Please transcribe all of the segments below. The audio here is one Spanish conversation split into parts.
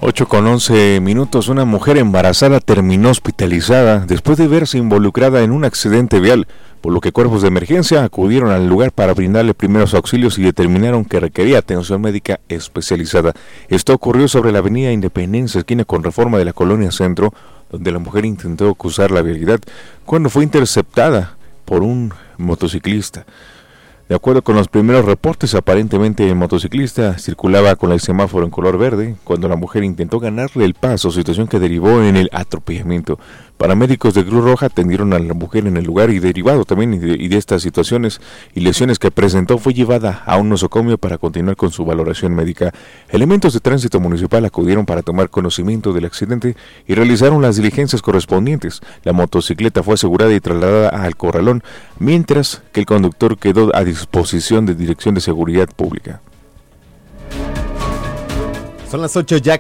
8:11. Una mujer embarazada terminó hospitalizada después de verse involucrada en un accidente vial, por lo que cuerpos de emergencia acudieron al lugar para brindarle primeros auxilios y determinaron que requería atención médica especializada. Esto ocurrió sobre la avenida Independencia, esquina con Reforma de la Colonia Centro, donde la mujer intentó cruzar la vialidad cuando fue interceptada por un motociclista. De acuerdo con los primeros reportes, aparentemente el motociclista circulaba con el semáforo en color verde cuando la mujer intentó ganarle el paso, situación que derivó en el atropellamiento. Paramédicos de Cruz Roja atendieron a la mujer en el lugar y derivado también de estas situaciones y lesiones que presentó, fue llevada a un nosocomio para continuar con su valoración médica. Elementos de tránsito municipal acudieron para tomar conocimiento del accidente y realizaron las diligencias correspondientes. La motocicleta fue asegurada y trasladada al corralón, mientras que el conductor quedó a disposición de Dirección de Seguridad Pública. Son las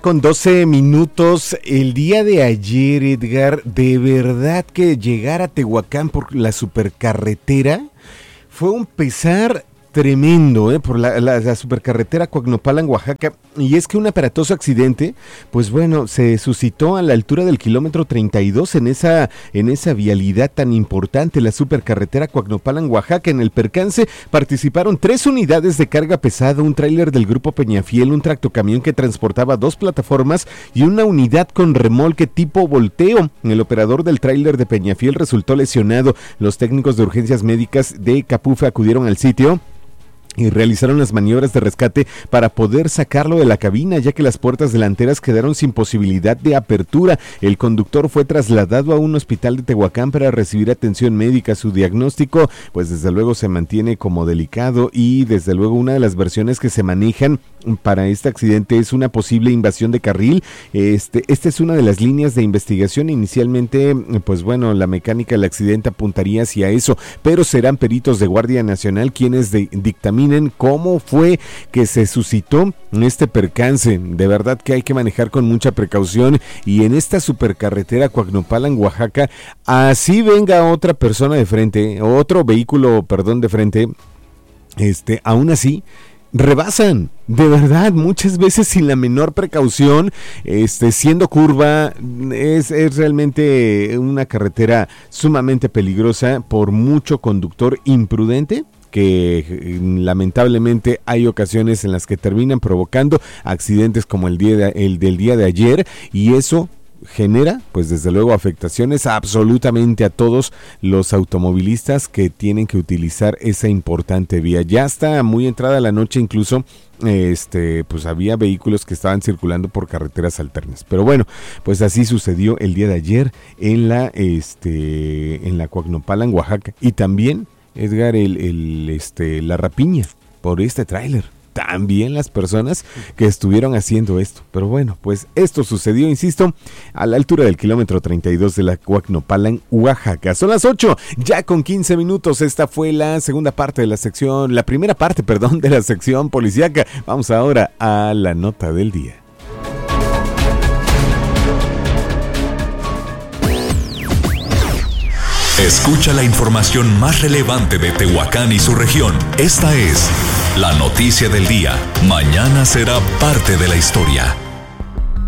8:12. El día de ayer, Edgar, de verdad que llegar a Tehuacán por la supercarretera fue un pesar tremendo, por la supercarretera Coacnopalan, Oaxaca. Y es que un aparatoso accidente, pues bueno, se suscitó a la altura del kilómetro 32 en esa vialidad tan importante, la supercarretera Coacnopalan, Oaxaca. En el percance participaron 3 unidades de carga pesada, un tráiler del grupo Peñafiel, un tractocamión que transportaba 2 plataformas y una unidad con remolque tipo volteo. El operador del tráiler de Peñafiel resultó lesionado. Los técnicos de urgencias médicas de Capufe acudieron al sitio y realizaron las maniobras de rescate para poder sacarlo de la cabina, ya que las puertas delanteras quedaron sin posibilidad de apertura. El conductor fue trasladado a un hospital de Tehuacán para recibir atención médica. Su diagnóstico, pues desde luego se mantiene como delicado y desde luego una de las versiones que se manejan para este accidente es una posible invasión de carril. Esta es una de las líneas de investigación. Inicialmente, pues bueno, la mecánica del accidente apuntaría hacia eso, pero serán peritos de Guardia Nacional quienes dictaminen cómo fue que se suscitó este percance. De verdad que hay que manejar con mucha precaución y en esta supercarretera Coacnopalan, Oaxaca, así venga otra persona de frente, otro vehículo, de frente, aún así rebasan, de verdad, muchas veces sin la menor precaución, siendo curva. Es realmente una carretera sumamente peligrosa por mucho conductor imprudente, que lamentablemente hay ocasiones en las que terminan provocando accidentes como el del día de ayer, y eso genera, pues desde luego, afectaciones absolutamente a todos los automovilistas que tienen que utilizar esa importante vía. Ya está muy entrada la noche, incluso pues había vehículos que estaban circulando por carreteras alternas. Pero bueno, pues así sucedió el día de ayer en la Coacnopalan, Oaxaca. Y también, Edgar, la rapiña por este tráiler. También las personas que estuvieron haciendo esto. Pero bueno, pues esto sucedió, insisto, a la altura del kilómetro 32 de la Coacnopalan, Oaxaca. Son las 8:15. Esta fue la primera parte de la sección policíaca. Vamos ahora a la nota del día. Escucha la información más relevante de Tehuacán y su región. Esta es la noticia del día. Mañana será parte de la historia.